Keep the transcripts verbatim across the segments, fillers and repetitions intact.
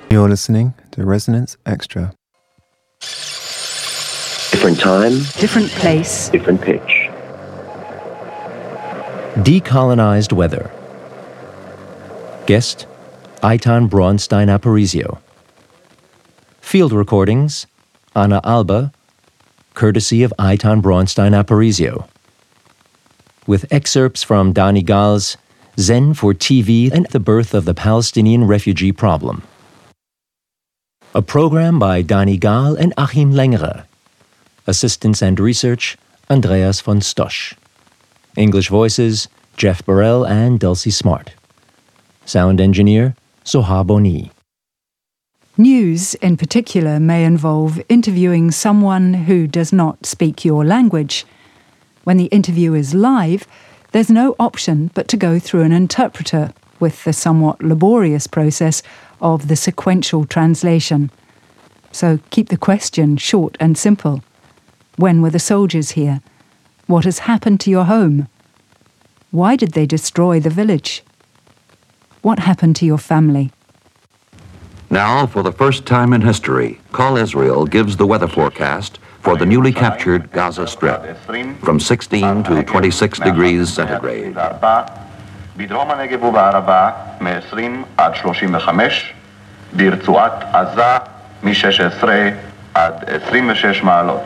You're listening to Resonance Extra. Different time, different place, different pitch. Decolonized weather. Guest, Eitan Braunstein Aparicio. Field recordings, Anna Alba, courtesy of Eitan Braunstein Aparicio. With excerpts from Dani Gal's Zen for T V and the Birth of the Palestinian Refugee Problem. A program by Dani Gal and Achim Lengerer. Assistance and research, Andreas von Stosch. English voices, Jeff Burrell and Dulcie Smart. Sound engineer, Soha Boni. News, in particular, may involve interviewing someone who does not speak your language. When the interview is live, there's no option but to go through an interpreter with the somewhat laborious process of the sequential translation. So keep the question short and simple. When were the soldiers here? What has happened to your home? Why did they destroy the village? What happened to your family? Now, for the first time in history, Call Israel gives the weather forecast for the newly captured Gaza Strip, from sixteen to twenty-six degrees centigrade. בדרום הנגב ובערבה מ-עשרים עד שלושים וחמש, ברצועת עזה מ-שש עשרה עד עשרים ושש מעלות.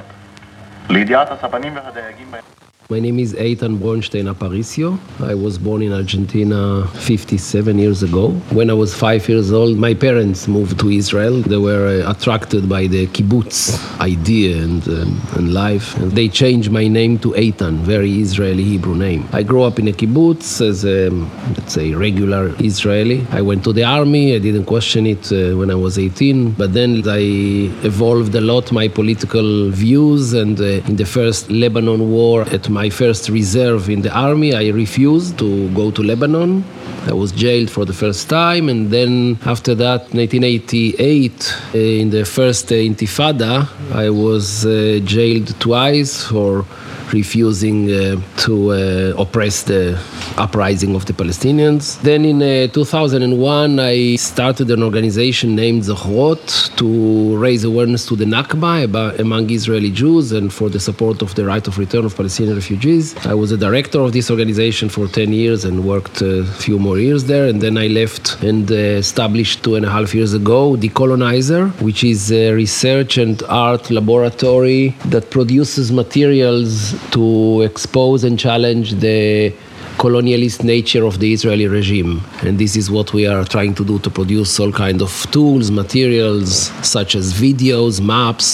לידיעת הספנים והדייגים... My name is Eitan Braunstein Aparicio. I was born in Argentina fifty-seven years ago. When I was five years old, my parents moved to Israel. They were uh, attracted by the kibbutz idea and, um, and life. And they changed my name to Eitan, very Israeli Hebrew name. I grew up in a kibbutz as a, let's say, regular Israeli. I went to the army. I didn't question it uh, when I was eighteen. But then I evolved a lot my political views. And uh, in the first Lebanon war, at my first reserve in the army, I refused to go to Lebanon. I was jailed for the first time, and then after that, nineteen eighty-eight, uh, in the first uh, Intifada, I was uh, jailed twice for refusing uh, to uh, oppress the uprising of the Palestinians. Then in uh, two thousand one, I started an organization named Zochrot to raise awareness to the Nakba about, among Israeli Jews and for the support of the right of return of Palestinian refugees. I was a director of this organization for ten years and worked a few more years there. And then I left and uh, established two and a half years ago Decolonizer, which is a research and art laboratory that produces materials to expose and challenge the colonialist nature of the Israeli regime. And this is what we are trying to do, to produce all kinds of tools, materials, such as videos, maps,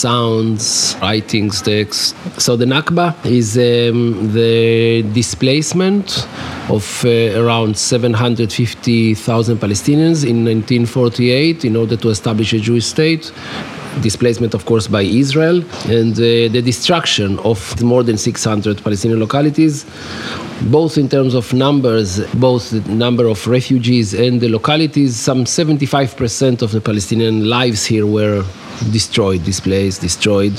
sounds, writings, texts. So the Nakba is um, the displacement of uh, around seven hundred fifty thousand Palestinians in nineteen forty-eight in order to establish a Jewish state. Displacement, of course, by Israel, and uh, the destruction of more than six hundred Palestinian localities, both in terms of numbers, both the number of refugees and the localities. Some seventy-five percent of the Palestinian lives here were destroyed, displaced, destroyed.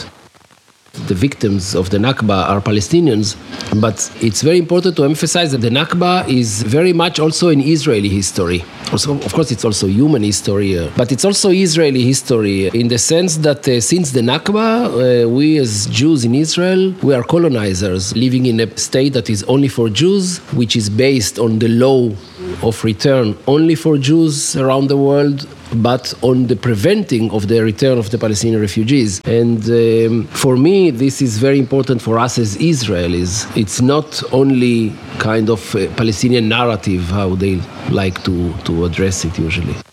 The victims of the Nakba are Palestinians, but it's very important to emphasize that the Nakba is very much also an Israeli history. Also, of course, it's also human history, uh, but it's also Israeli history in the sense that uh, since the Nakba, uh, we as Jews in Israel, we are colonizers living in a state that is only for Jews, which is based on the law of return only for Jews around the world, but on the preventing of the return of the Palestinian refugees. And um, for me, this is very important for us as Israelis. It's not only kind of a Palestinian narrative, how they like to, to address it usually.